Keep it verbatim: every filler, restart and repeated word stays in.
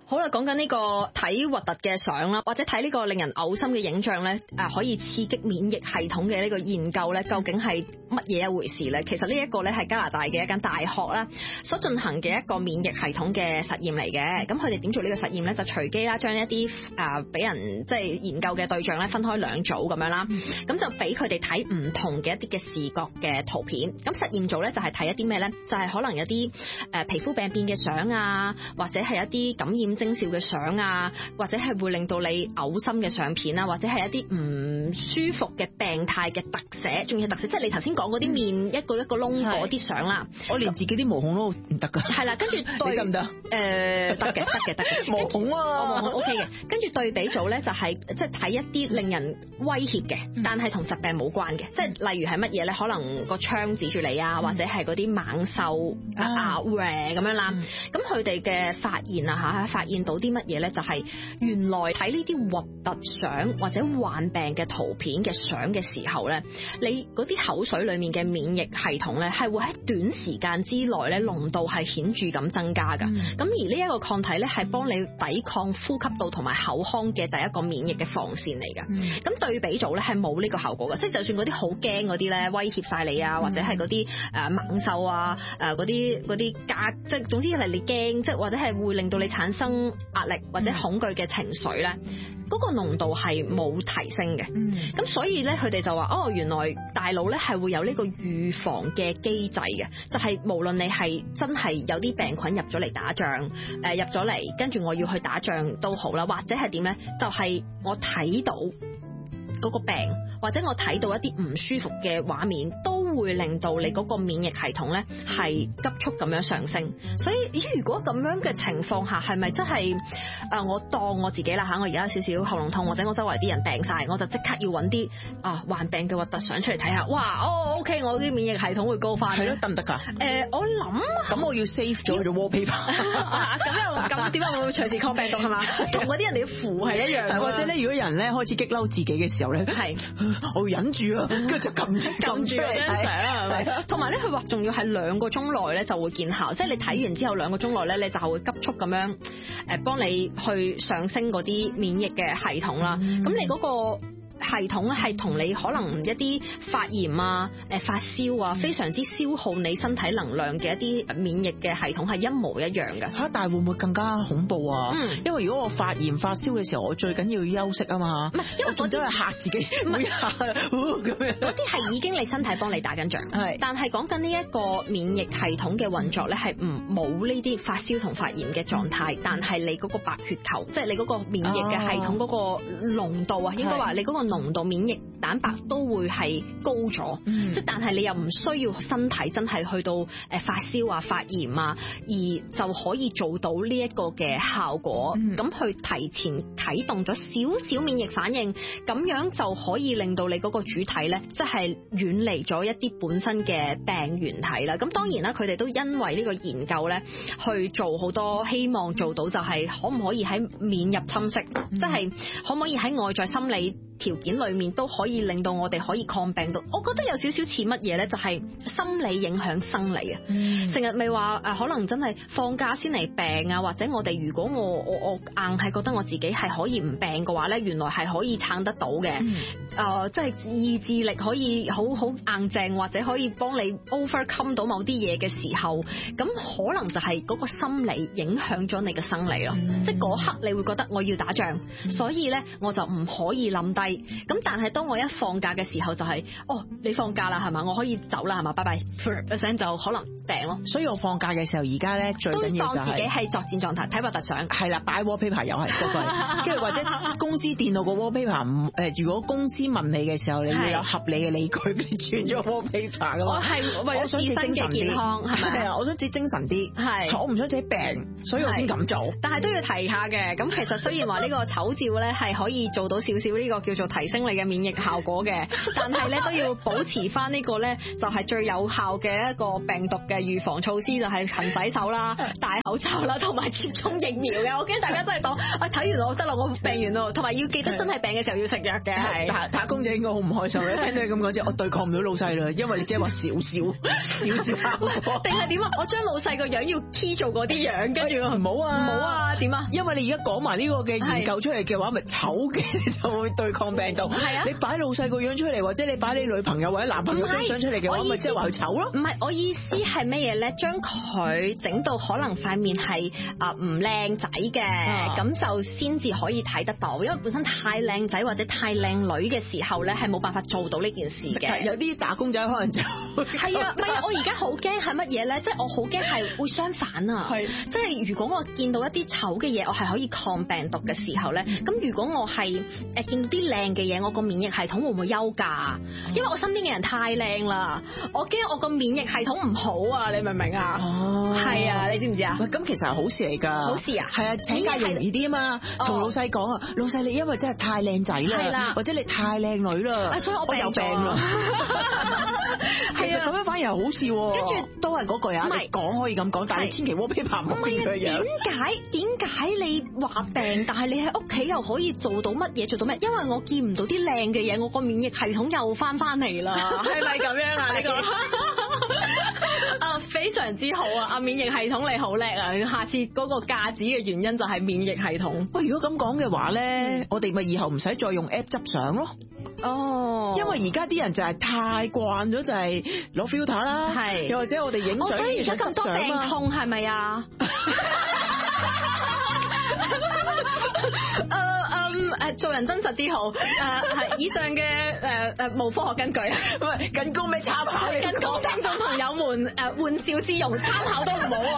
好啦，講緊呢個睇核突嘅相啦，或者睇呢個令人嘔心嘅影像咧，誒可以刺激免疫系統嘅呢個研究咧，究竟係乜嘢一回事咧？其實呢一個咧係加拿大嘅一間大學啦所進行嘅一個免疫系統嘅實驗嚟嘅。咁佢哋點做呢個實驗咧？就隨機啦，將一啲誒俾人即係研究嘅對象咧分開兩組咁樣啦，咁就俾佢哋睇唔同嘅一啲嘅視覺嘅圖片。咁實驗組咧就係睇一啲咩咧？就係可能有啲誒皮膚病變嘅相啊，或者係一啲感染徵兆嘅相啊，或者係會令到你嘔心嘅相片啊，或者係一啲唔舒服嘅病態嘅特寫，仲要特寫，即係你頭先講嗰啲面一個一個窿嗰啲相啦。 我連自己啲毛孔都唔得噶。係啦，跟住對得唔得？ 誒得嘅，得嘅，得嘅。 毛孔啊， 毛孔 OK 嘅。跟住對比組咧就係即係睇一啲令人威脅嘅，但係同疾病冇關嘅，即係例如係乜嘢咧？可能個槍指住你啊，或者係嗰啲猛獸啊咁樣啦。咁佢哋嘅發現啊嚇，發現到啲乜嘢咧？就係原來睇呢啲核突相或者患病嘅圖片嘅相嘅時候咧，你嗰啲口水裡面嘅免疫系統咧係會喺短時間之內咧濃度係顯著咁增加㗎。咁、嗯、而呢一個抗體咧係幫你抵抗呼吸道同埋口腔嘅第一個免疫嘅防線嚟㗎。咁、嗯、對比組咧係冇呢個效果㗎，即係就算嗰啲好驚嗰啲咧威脅晒你啊，或者係嗰啲誒猛獸啊誒嗰啲嗰啲加，即係總之係你驚，即係或者係會令到你產生壓力或者恐懼嘅情緒咧，嗰、嗰個濃度係冇提升嘅。咁、嗯、所以咧，佢哋就話哦，原來大腦咧係會有呢個預防嘅機制嘅，就係、係、無論你係真係有啲病菌入咗嚟打仗，誒、呃、入咗嚟，跟住我要去打仗都好啦，或者係點咧，就係、係、我睇到嗰個病，或者我睇到一啲唔舒服嘅畫面，都會令到你嗰個免疫系統咧係急速咁樣上升。所以咦，如果咁樣嘅情況下，係咪真係誒、呃、我當我自己啦嚇，我而家有少少喉嚨痛，或者我周圍啲人病晒，我就即刻要揾啲啊患病嘅核突相出嚟睇下，哇哦 OK， 我啲免疫系統會高翻。係咯，得唔得㗎？誒、呃，我諗咁我要 save 咗佢嘅 wallpaper。咁又咁點解我會隨時抗病毒係嘛？同嗰啲人哋嘅符係一樣。或者咧，如果有人咧開始激嬲自己嘅時候咧，係我要忍住啊，跟住就撳出撳住嚟睇。係咪？同埋咧，佢話仲要係兩個鐘內咧就會見效，即係你睇完之後兩個鐘內咧，你就會急速咁樣誒幫你去上升嗰啲免疫嘅系統啦。咁、嗯、你嗰個系統咧係同你可能一啲發炎啊、誒發燒啊，非常之消耗你身體能量嘅一啲免疫嘅系統係一模一樣嘅。嚇！但係會唔會更加恐怖啊？嗯、因為如果我發炎發燒嘅時候，我最緊要休息啊嘛。唔係，因為我都係嚇自己，唔係嚇咁樣。嗰啲係已經你身體幫你打緊仗，係。但係講緊呢一個免疫系統嘅運作咧，係唔冇呢啲發燒同發炎嘅狀態，但係你嗰個白血球，即係你嗰個免疫嘅系統嗰個濃度啊，應該話你嗰個濃度免疫蛋白都會係高咗，嗯、即係但係你又唔需要身體真係去到誒發燒啊、發炎啊，而就可以做到呢一個嘅效果，咁、嗯、去提前啟動咗少少免疫反應，咁樣就可以令到你嗰個主體咧，即係遠離咗一啲本身嘅病原體啦。咁當然啦，佢哋都因為呢個研究咧，去做好多希望做到就係可唔可以喺免入侵式，嗯、即係可唔可以喺外在心理條件裏面都可以令到我哋可以抗病毒。我覺得有少少似乜嘢咧，就係、是、心理影響生理啊。成日咪話誒，可能真係放假先嚟病啊，或者我哋如果我我我硬係覺得我自己係可以唔病嘅話咧，原來係可以撐得到嘅。誒、嗯呃，即係意志力可以好好硬淨，或者可以幫你 overcome 到某啲嘢嘅時候，咁可能就係嗰個心理影響咗你嘅生理咯。嗯、即係嗰刻你會覺得我要打仗，嗯、所以咧我就唔可以冧低。咁但係當我一放假嘅時候就係、是，哦，你放假啦係嘛，我可以走啦係嘛，拜拜，一聲就可能病咯。所以我放假嘅時候而家咧最緊要就係、是、當自己係作戰狀態，睇核突相。係啦，擺 wallpaper 又係嗰個，跟住或者公司電腦個 wallpaper 唔誒，如果公司問你嘅時候，你要有合理嘅理據，你轉咗 wallpaper 噶嘛。我係為咗自身嘅健康係咪？係啊，我想自己精神啲，係我唔想自己病，所以我先咁做。但係都要提下嘅，咁其實雖然話呢個醜照咧係可以做到少少呢個叫做提升你嘅免疫效果嘅，但係咧都要保持翻呢個咧就係最有效嘅一個病毒嘅預防措施，就係勤洗手啦、戴口罩啦，同埋接種疫苗嘅。我驚大家真係當啊睇完我得啦，我病完咯，同埋要記得真係病嘅時候要食藥嘅。係打打工仔應該好唔開心嘅，聽到你咁講之後，我對抗唔到老細啦，因為你只係話少少少少效果，定係點啊？我將老細個樣要 key 做嗰啲樣，跟住唔好啊唔好啊， 啊？點啊？ 因為你而家講埋呢個嘅研究出嚟嘅話，咪醜嘅就會對抗病毒。係啊，你擺老細個樣出嚟，或者你擺你女朋友或者男朋友張相出嚟嘅話，咪即係話佢醜咯？ 唔係，我意思係乜嘢咧？將佢整到可能塊面係啊唔靚仔嘅，咁、啊、就先至可以睇得到。因為本身太靚仔或者太靚女嘅時候咧，係冇辦法做到呢件事嘅。 有啲打工仔可能就係啊，唔係啊，我而家好驚係乜嘢咧？即係我好驚係會相反啊！係，即係如果我見到一啲醜嘅嘢，我係可以抗病毒嘅時候咧，咁、嗯、如果我係誒見到啲靚嘅嘢，我個免疫系統會唔會休假？嗯、因為我身邊嘅人太靚啦，我驚我個免疫系統唔好啊！你明唔明啊？哦，係啊，你知唔知啊？ 喂，咁其實係好事嚟㗎。好事啊？係啊，請假容易啲啊嘛。同老細講啊，老細你因為真係太靚仔啦，或者你太靚女啦， 所以我病有病啦。其實咁樣反而係好事，跟住都係嗰句啊，你講可以咁講，但係你千祈 wallpaper 唔好變佢樣。 點解點解你話病，但係你喺屋企又可以做到乜嘢做到咩？因為我見唔到啲靚嘅嘢，我個免疫系統又翻翻嚟啦，係咪咁樣啊？呢個啊非常之好啊！啊免疫系統你好叻啊！下次嗰個架子嘅原因就係免疫系統。 喂，如果咁講嘅話咧，嗯、我哋咪以後唔使再用 app 執相咯。哦，因為而家啲人就係太慣咗，就係攞 filter 啦，係又或者我哋影相， 所以而家咁多病痛係咪啊？誒嗯誒，做人真實啲好。誒係以上嘅誒誒冇科學根據， 喂，僅供咩參考？ 僅供聽眾朋友們誒玩笑之用，參考都唔好。